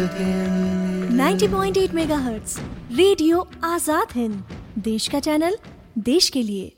Hind. 90.8 megahertz radio Azad Hind, देश का channel, देश के लिए।